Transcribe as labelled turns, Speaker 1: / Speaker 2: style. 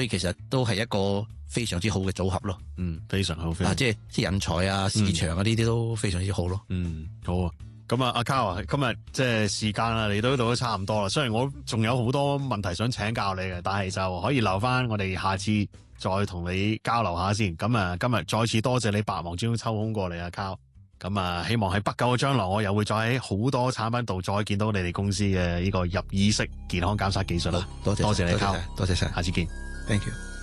Speaker 1: 以其實都係一個非常之好嘅組合咯。
Speaker 2: 非常好，
Speaker 1: 即係人才啊、市場啊呢啲都非常之好咯。
Speaker 2: 好啊。咁啊，阿 Carl 啊，今日即係時間啦，嚟到呢度都差唔多啦。雖然我仲有好多問題想請教你嘅，但係就可以留翻我哋下次再同你交流下先。咁啊，今日再次多謝你百忙之中抽空過嚟啊 Carl。咁啊，希望喺不久嘅將來，我又會再喺好多產品度再見到你哋公司嘅呢個入耳式健康監測技術啦。
Speaker 1: 多謝你
Speaker 2: Carl，
Speaker 1: 多謝晒，
Speaker 2: 下次見。
Speaker 1: Thank you。